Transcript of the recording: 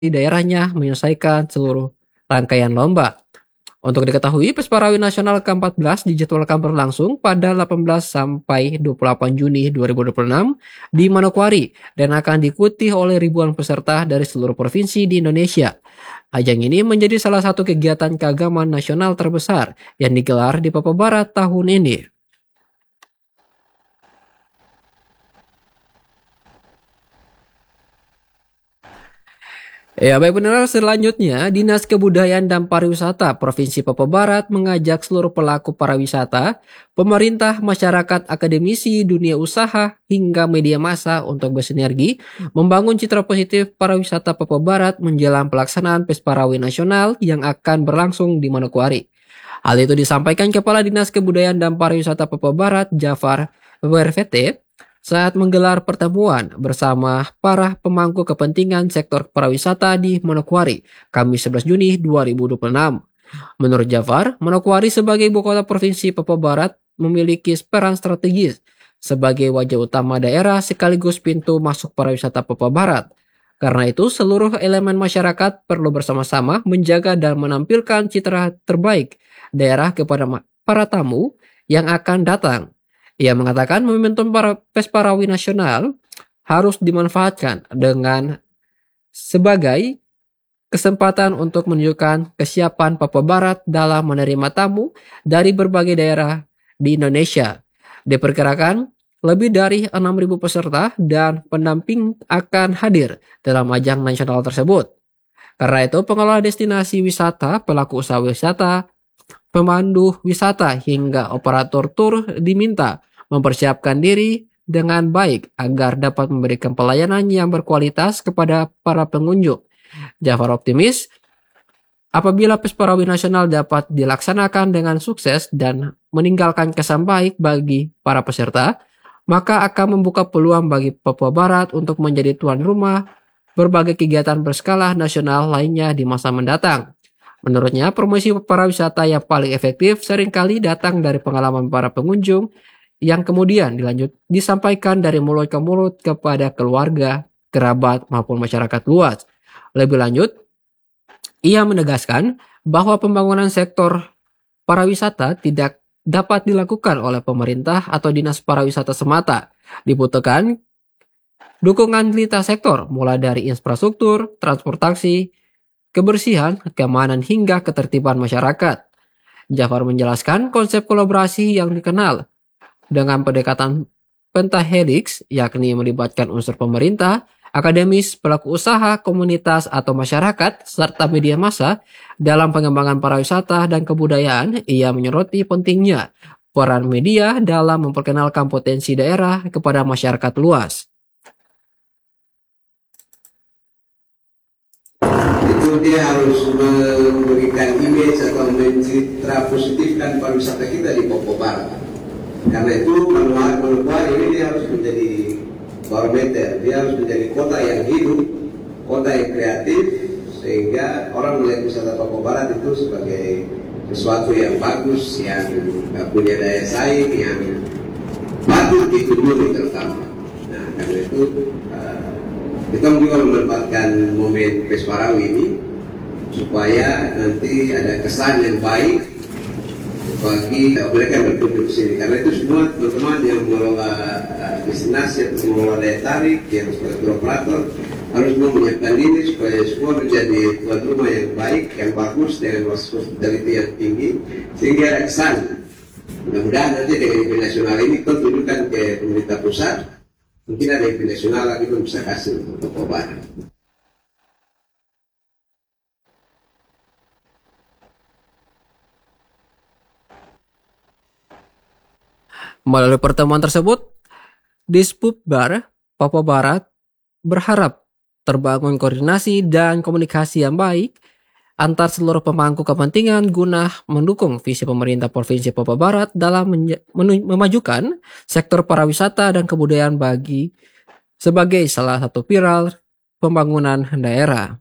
di daerahnya menyelesaikan seluruh rangkaian lomba. Untuk diketahui, Pesparawi Nasional ke-14 dijadwalkan berlangsung pada 18 sampai 28 Juni 2026 di Manokwari dan akan diikuti oleh ribuan peserta dari seluruh provinsi di Indonesia. Ajang ini menjadi salah satu kegiatan keagamaan nasional terbesar yang digelar di Papua Barat tahun ini. Ya, baik benar. Selanjutnya, Dinas Kebudayaan dan Pariwisata Provinsi Papua Barat mengajak seluruh pelaku pariwisata, pemerintah, masyarakat, akademisi, dunia usaha, hingga media massa untuk bersinergi membangun citra positif pariwisata Papua Barat menjelang pelaksanaan Pesparawi Nasional yang akan berlangsung di Manokwari. Hal itu disampaikan Kepala Dinas Kebudayaan dan Pariwisata Papua Barat, Jafar WRVT, saat menggelar pertemuan bersama para pemangku kepentingan sektor pariwisata di Manokwari, Kamis 11 Juni 2026. Menurut Jafar, Manokwari sebagai ibu kota provinsi Papua Barat memiliki peran strategis sebagai wajah utama daerah sekaligus pintu masuk pariwisata Papua Barat. Karena itu, seluruh elemen masyarakat perlu bersama-sama menjaga dan menampilkan citra terbaik daerah kepada para tamu yang akan datang. Ia mengatakan momentum Pesparawi Nasional harus dimanfaatkan dengan sebagai kesempatan untuk menunjukkan kesiapan Papua Barat dalam menerima tamu dari berbagai daerah di Indonesia. Diperkirakan lebih dari 6.000 peserta dan pendamping akan hadir dalam ajang nasional tersebut. Karena itu, pengelola destinasi wisata, pelaku usaha wisata, pemandu wisata, hingga operator tur diminta mempersiapkan diri dengan baik agar dapat memberikan pelayanan yang berkualitas kepada para pengunjung. Jafar optimis apabila Pesparawi Nasional dapat dilaksanakan dengan sukses dan meninggalkan kesan baik bagi para peserta, maka akan membuka peluang bagi Papua Barat untuk menjadi tuan rumah berbagai kegiatan berskala nasional lainnya di masa mendatang. Menurutnya, promosi pariwisata yang paling efektif seringkali datang dari pengalaman para pengunjung yang kemudian disampaikan dari mulut ke mulut kepada keluarga, kerabat, maupun masyarakat luas. Lebih lanjut, ia menegaskan bahwa pembangunan sektor pariwisata tidak dapat dilakukan oleh pemerintah atau dinas pariwisata semata. Dibutuhkan dukungan lintas sektor, mulai dari infrastruktur, transportasi, kebersihan, keamanan, hingga ketertiban masyarakat. Jafar menjelaskan konsep kolaborasi yang dikenal dengan pendekatan pentahelix, yakni melibatkan unsur pemerintah, akademis, pelaku usaha, komunitas atau masyarakat, serta media massa dalam pengembangan pariwisata dan kebudayaan. Ia menyoroti pentingnya peran media dalam memperkenalkan potensi daerah kepada masyarakat luas. Itu dia harus memberikan image atau mencitra positifkan pariwisata kita di Papua Barat. Karena itu Manokwari ini dia harus menjadi barometer, dia harus menjadi kota yang hidup, kota yang kreatif, sehingga orang melihat wisata Papua Barat itu sebagai sesuatu yang bagus, yang punya daya saing, yang patut dikunjungi terutama. Nah, karena itu kita juga memanfaatkan momen Pesparawi ini supaya nanti ada kesan yang baik bagi mereka yang berkunjung ke sini. Karena itu semua teman-teman yang mengelola destinasi atau mengelola daya tarik, yang sebagai operator harus menyiapkan diri supaya semua menjadi tuan rumah yang baik, yang bagus, dengan hospitality yang tinggi, sehingga ada kesan. Mudah-mudahan nanti dengan event nasional ini kita tunjukkan ke pemerintah pusat, mungkin ada event nasional lagi pun bisa kasih untuk obat. Melalui pertemuan tersebut, Dispupbar Papua Barat berharap terbangun koordinasi dan komunikasi yang baik antar seluruh pemangku kepentingan guna mendukung visi pemerintah Provinsi Papua Barat dalam memajukan sektor pariwisata dan kebudayaan sebagai salah satu pilar pembangunan daerah.